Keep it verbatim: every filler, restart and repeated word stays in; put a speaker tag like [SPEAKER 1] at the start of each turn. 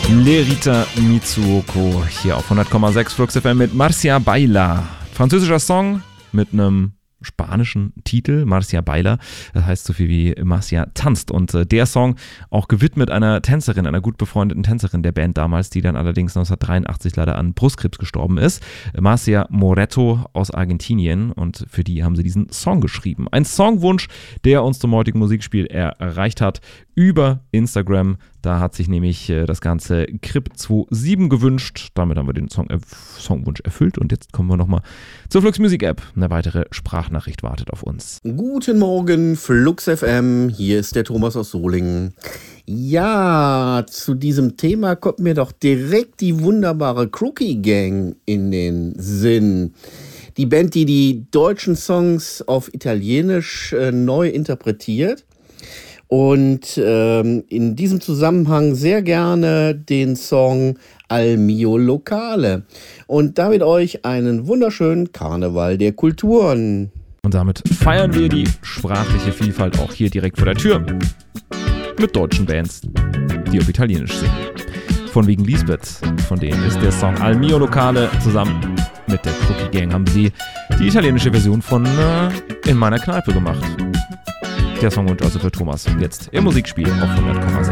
[SPEAKER 1] Lerita Mitsuoko hier auf hundert Komma sechs Flux F M mit Marcia Baila. Französischer Song mit einem spanischen Titel, Marcia Baila, das heißt so viel wie Marcia tanzt, und äh, der Song auch gewidmet einer Tänzerin, einer gut befreundeten Tänzerin der Band damals, die dann allerdings neunzehnhundertdreiundachtzig leider an Brustkrebs gestorben ist, Marcia Moretto aus Argentinien, und für die haben sie diesen Song geschrieben. Ein Songwunsch, der uns zum heutigen Musikspiel erreicht hat über Instagram. Da hat sich nämlich äh, das ganze Krip siebenundzwanzig gewünscht. Damit haben wir den Song, äh, Songwunsch erfüllt. Und jetzt kommen wir nochmal zur Flux Music App. Eine weitere Sprachnachricht wartet auf uns.
[SPEAKER 2] Guten Morgen, Flux F M. Hier ist der Thomas aus Solingen. Ja, zu diesem Thema kommt mir doch direkt die wunderbare Crookie Gang in den Sinn. Die Band, die die deutschen Songs auf Italienisch äh, neu interpretiert. Und ähm, in diesem Zusammenhang sehr gerne den Song Al mio locale. Und damit euch einen wunderschönen Karneval der Kulturen.
[SPEAKER 1] Und damit feiern wir die sprachliche Vielfalt auch hier direkt vor der Tür. Mit deutschen Bands, die auf Italienisch singen. Von wegen Lisbeth, von denen ist der Song Al mio locale. Zusammen mit der Crookie Gang haben sie die italienische Version von äh, In meiner Kneipe gemacht. Der Songwunsch also für Thomas. Jetzt im Musikspiel auf hundert Komma sechs.